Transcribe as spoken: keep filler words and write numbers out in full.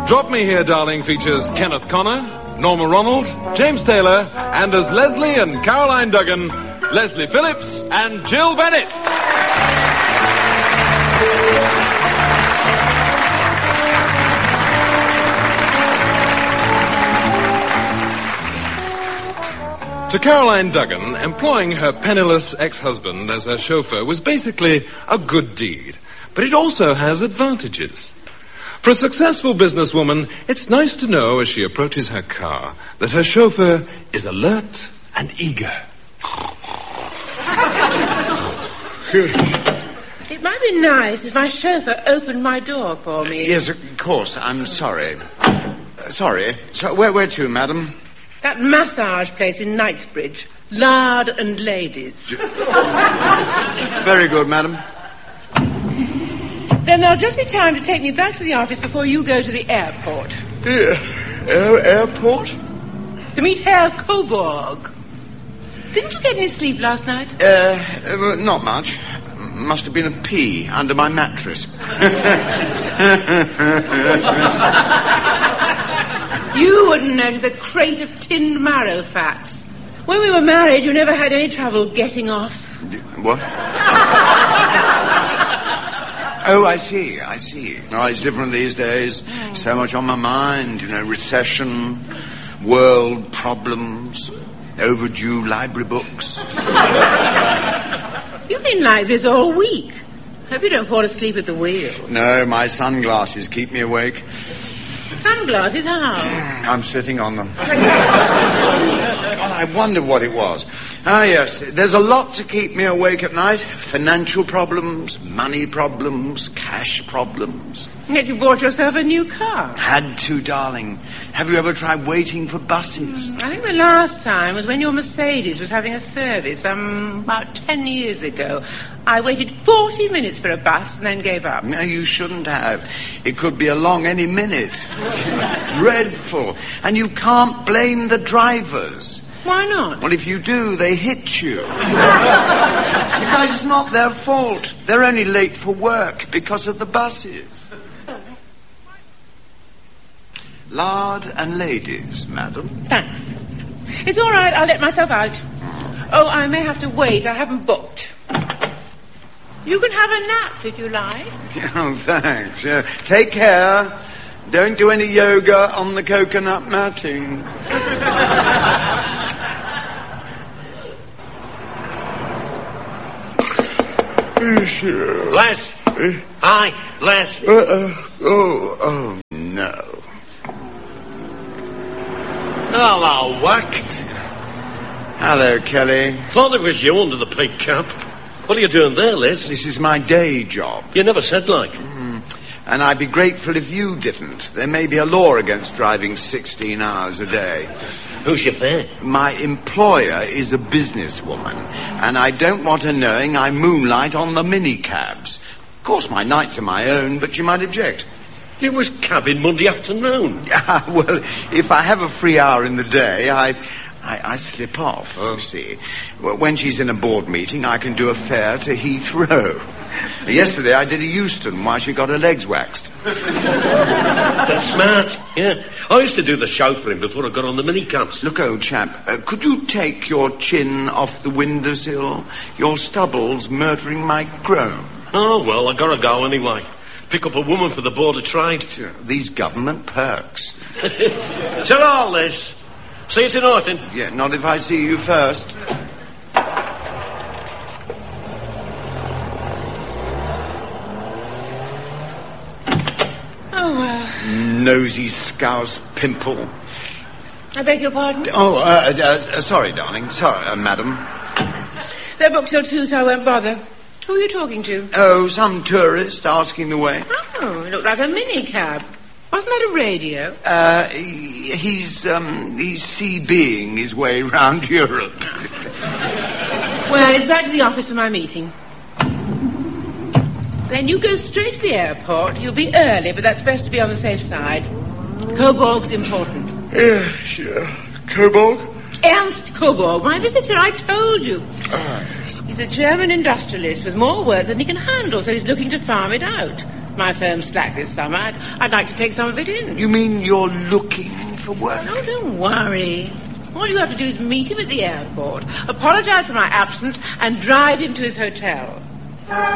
Drop Me Here, Darling features Kenneth Connor, Norma Ronald, James Taylor, and as Leslie and Caroline Duggan, Leslie Phillips and Jill Bennett. To Caroline Duggan, employing her penniless ex-husband as her chauffeur was basically a good deed. But it also has advantages. For a successful businesswoman, it's nice to know as she approaches her car that her chauffeur is alert and eager. It might be nice if my chauffeur opened my door for me. Yes, of course. I'm sorry. Uh, sorry. So, where, where to, madam? That massage place in Knightsbridge. Lard and Ladies. Very good, madam. Then there'll just be time to take me back to the office before you go to the airport. Uh, air, airport? To meet Herr Coburg. Didn't you get any sleep last night? Uh, uh, not much. Must have been a pea under my mattress. You wouldn't notice a crate of tinned marrow fats. When we were married, you never had any trouble getting off. What? Oh, I see, I see. Oh, it's different these days. Oh. So much on my mind, you know, recession, world problems, overdue library books. You've been like this all week. Hope you don't fall asleep at the wheel. No, my sunglasses keep me awake. Sunglasses, how? I'm sitting on them. God, I wonder what it was. Ah, yes, there's a lot to keep me awake at night. Financial problems, money problems, cash problems. Yet you bought yourself a new car. Had to, darling. Have you ever tried waiting for buses? Mm, I think the last time was when your Mercedes was having a service, um, about ten years ago. I waited forty minutes for a bus and then gave up. No, you shouldn't have. It could be along any minute. Dreadful. And you can't blame the drivers. Why not? Well, if you do, they hit you. Besides, it's not their fault. They're only late for work because of the buses. Lard and Ladies, madam. Thanks. It's all right. I'll let myself out. Oh, I may have to wait. I haven't booked. You can have a nap if you like. Oh, thanks. Uh, take care. Don't do any yoga on the coconut matting. Les. Hi, Les. Uh, uh, oh, oh, no. Hello, Wack. Hello, Kelly. Thought it was you under the pig cap. What are you doing there, Les? This is my day job. You never said like. Mm. And I'd be grateful if you didn't. There may be a law against driving sixteen hours a day. Who's your fare? My employer is a businesswoman, and I don't want her knowing I moonlight on the minicabs. Of course, my nights are my own, but you might object. You was cabbing Monday afternoon. Well, if I have a free hour in the day, I... I, I slip off, oh. You see. Well, when she's in a board meeting, I can do a fare to Heathrow. Yesterday, I did a Euston while she got her legs waxed. That's smart, yeah. I used to do the chauffeuring before I got on the minicabs. Look, old chap, uh, could you take your chin off the windowsill? Your stubble's murdering my chrome. Oh, well, I gotta go anyway. Pick up a woman for the Board of Trade. These government perks. Ta-ra, Les. See you tonight, then. Yeah, not if I see you first. Oh, well. Nosy scouse pimple. I beg your pardon? Oh, uh, uh, uh, sorry, darling. Sorry, uh, madam. They're booked till two, so I won't bother. Who are you talking to? Oh, some tourist asking the way. Oh, it looked like a minicab. Wasn't that a radio? Uh, he, he's, um, he's C-Bing his way round Europe. Well, it's back to the office for my meeting. Then you go straight to the airport. You'll be early, but that's best to be on the safe side. Coburg's important. Yeah, sure. Coburg? Ernst Coburg, my visitor, I told you. Ah, yes. He's a German industrialist with more work than he can handle, so he's looking to farm it out. My firm's slack this summer. I'd, I'd like to take some of it in. You mean you're looking for work? No, don't worry. All you have to do is meet him at the airport, apologize for my absence, and drive him to his hotel.